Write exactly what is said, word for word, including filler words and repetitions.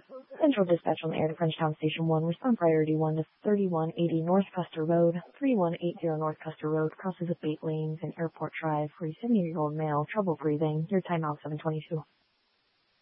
Central Dispatch on the air to Frenchtown Station one. Respond priority one to thirty-one eighty North Custer Road. thirty-one eighty North Custer Road crosses with eight lanes in Airport Drive. forty-seven-year-old male, trouble breathing. Your timeout seven twenty-two.